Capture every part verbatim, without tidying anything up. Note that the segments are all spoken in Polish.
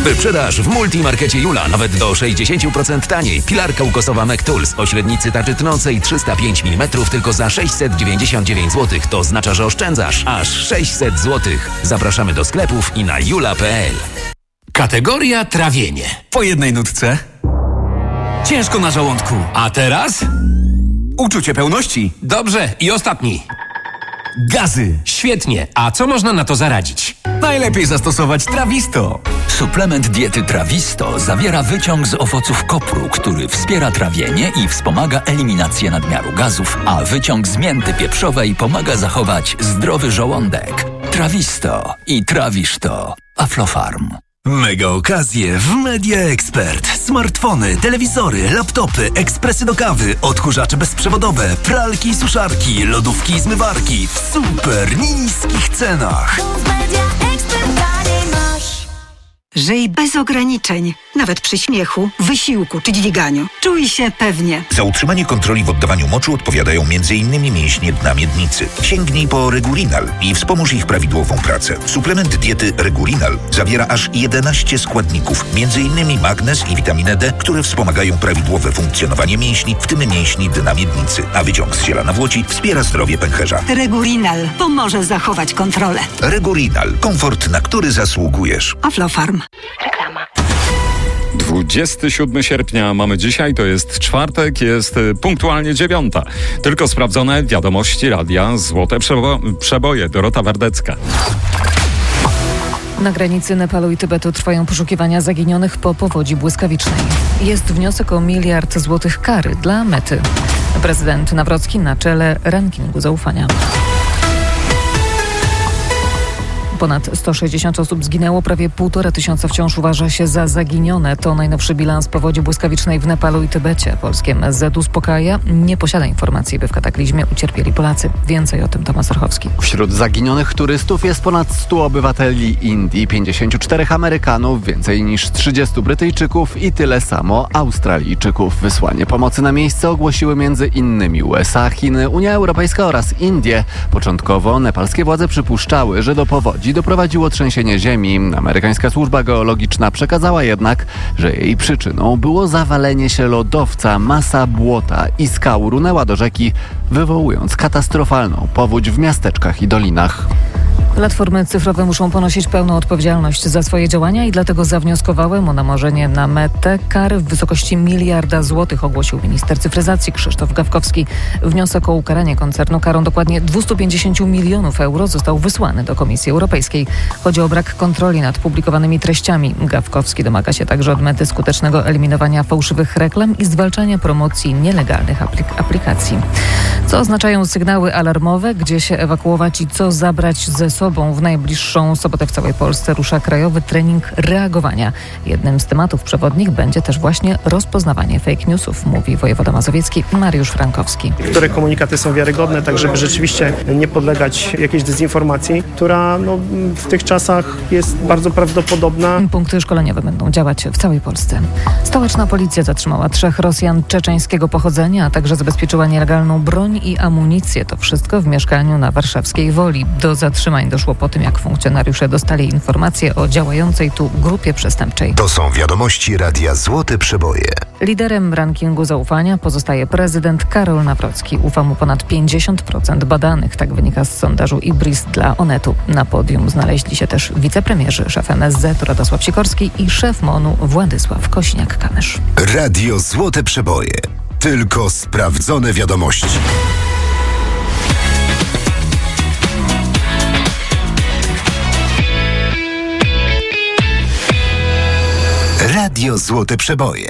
Wyprzedaż w Multimarkecie Jula nawet do sześćdziesiąt procent taniej. Pilarka ukosowa Mectools o średnicy tarczy tnącej trzysta pięć milimetrów tylko za sześćset dziewięćdziesiąt dziewięć złotych. To oznacza, że oszczędzasz aż sześćset złotych. Zapraszamy do sklepów i na jula kropka p l. Kategoria trawienie. Po jednej nutce. Ciężko na żołądku. A teraz? Uczucie pełności. Dobrze. I ostatni. Gazy. Świetnie. A co można na to zaradzić? Najlepiej zastosować Trawisto. Suplement diety Trawisto zawiera wyciąg z owoców kopru, który wspiera trawienie i wspomaga eliminację nadmiaru gazów, a wyciąg z mięty pieprzowej pomaga zachować zdrowy żołądek. Trawisto i trawisz to. Aflofarm. Mega okazje w Media Expert. Smartfony, telewizory, laptopy, ekspresy do kawy, odkurzacze bezprzewodowe, pralki i suszarki, lodówki i zmywarki w super niskich cenach. Żyj bez ograniczeń, nawet przy śmiechu, wysiłku czy dźwiganiu. Czuj się pewnie. Za utrzymanie kontroli w oddawaniu moczu odpowiadają m.in. mięśnie dna miednicy. Sięgnij po Regulinal i wspomóż ich prawidłową pracę. Suplement diety Regulinal zawiera aż jedenaście składników, m.in. magnez i witaminę D, które wspomagają prawidłowe funkcjonowanie mięśni, w tym mięśni dna miednicy. A wyciąg z ziela nawłoci wspiera zdrowie pęcherza. Regulinal pomoże zachować kontrolę. Regulinal. Komfort, na który zasługujesz. Aflofarm. Reklama. dwudziestego siódmego sierpnia mamy dzisiaj, to jest czwartek, jest punktualnie dziewiąta. Tylko sprawdzone wiadomości radia Złote Przebo- Przeboje. Dorota Wardecka. Na granicy Nepalu i Tybetu trwają poszukiwania zaginionych po powodzi błyskawicznej. Jest wniosek o miliard złotych kary dla Mety. Prezydent Nawrocki na czele rankingu zaufania. Ponad sto sześćdziesiąt osób zginęło, prawie półtora tysiąca wciąż uważa się za zaginione. To najnowszy bilans powodzi błyskawicznej w Nepalu i Tybecie. Polskie M S Z uspokaja, nie posiada informacji, by w kataklizmie ucierpieli Polacy. Więcej o tym Tomasz Orchowski. Wśród zaginionych turystów jest ponad stu obywateli Indii, pięćdziesięciu czterech Amerykanów, więcej niż trzydziestu Brytyjczyków i tyle samo Australijczyków. Wysłanie pomocy na miejsce ogłosiły między innymi U S A, Chiny, Unia Europejska oraz Indie. Początkowo nepalskie władze przypuszczały, że do powodzi doprowadziło trzęsienie ziemi. Amerykańska służba geologiczna przekazała jednak, że jej przyczyną było zawalenie się lodowca. Masa błota i skał runęła do rzeki, wywołując katastrofalną powódź w miasteczkach i dolinach. Platformy cyfrowe muszą ponosić pełną odpowiedzialność za swoje działania i dlatego zawnioskowałem o namorzenie na Metę kary w wysokości miliarda złotych, ogłosił minister cyfryzacji Krzysztof Gawkowski. Wniosek o ukaranie koncernu karą dokładnie dwieście pięćdziesiąt milionów euro został wysłany do Komisji Europejskiej. Chodzi o brak kontroli nad publikowanymi treściami. Gawkowski domaga się także od Mety skutecznego eliminowania fałszywych reklam i zwalczania promocji nielegalnych aplik- aplikacji. Co oznaczają sygnały alarmowe, gdzie się ewakuować i co zabrać ze sobą? W najbliższą sobotę w całej Polsce rusza krajowy trening reagowania. Jednym z tematów przewodnich będzie też właśnie rozpoznawanie fake newsów, mówi wojewoda mazowiecki Mariusz Frankowski. Które komunikaty są wiarygodne, tak żeby rzeczywiście nie podlegać jakiejś dezinformacji, która no, w tych czasach jest bardzo prawdopodobna. Punkty szkoleniowe będą działać w całej Polsce. Stołeczna policja zatrzymała trzech Rosjan czeczeńskiego pochodzenia, a także zabezpieczyła nielegalną broń i amunicję. To wszystko w mieszkaniu na warszawskiej Woli. Do zatrzymań doszło po tym, jak funkcjonariusze dostali informacje o działającej tu grupie przestępczej. To są wiadomości radia Złote Przeboje. Liderem rankingu zaufania pozostaje prezydent Karol Nawrocki. Ufa mu ponad pięćdziesiąt procent badanych. Tak wynika z sondażu Ibris dla Onetu. Na podium znaleźli się też wicepremierzy, szef M S Z Radosław Sikorski i szef M O N-u Władysław Kośniak-Kamysz. Radio Złote Przeboje. Tylko sprawdzone wiadomości. Radio Złote Przeboje.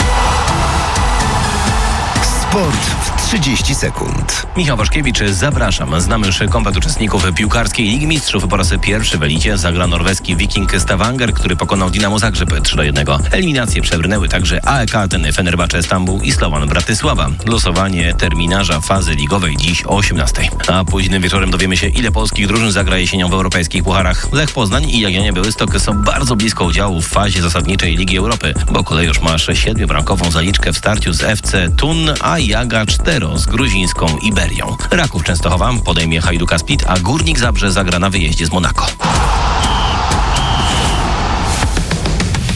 Sport w trzydzieści sekund. Michał Waszkiewicz, zapraszam. Znamy już komplet uczestników piłkarskiej Ligi Mistrzów. Po raz pierwszy w elicie zagra norweski Viking Stavanger, który pokonał Dinamo Zagrzeb trzy do jednego. Eliminacje przebrnęły także A E K Ateny, Fenerbahce Stambuł i Slovan Bratysława. Losowanie terminarza fazy ligowej dziś o osiemnastej. A późnym wieczorem dowiemy się, ile polskich drużyn zagra jesienią w europejskich pucharach. Lech Poznań i Jagiellonia Białystok są bardzo blisko udziału w fazie zasadniczej Ligi Europy, bo Kolejusz ma siedmiobramkową zaliczkę w starciu z F C Thun, a Jaga cztero z gruzińską Iberią. Raków Częstochowa podejmie Hajduka Split, a Górnik Zabrze zagra na wyjeździe z Monako.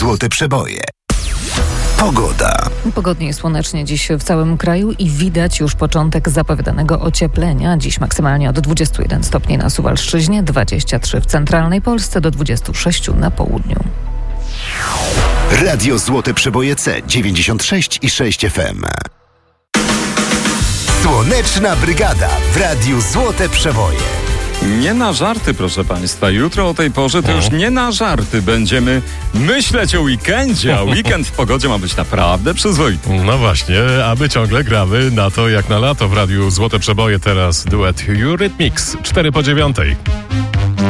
Złote Przeboje. Pogoda. Pogodnie i słonecznie dziś w całym kraju i widać już początek zapowiadanego ocieplenia. Dziś maksymalnie od dwudziestu jeden stopni na Suwalszczyźnie, dwadzieścia trzy w centralnej Polsce, do dwudziestu sześciu na południu. Radio Złote Przeboje C dziewięćdziesiąt sześć i sześć F M. Słoneczna Brygada w Radiu Złote Przeboje. Nie na żarty, proszę Państwa. Jutro o tej porze to już nie na żarty będziemy myśleć o weekendzie, a weekend w pogodzie ma być naprawdę przyzwoity. No właśnie, a my ciągle gramy na to jak na lato w Radiu Złote Przeboje. Teraz duet Eurythmics, cztery po dziewiątej.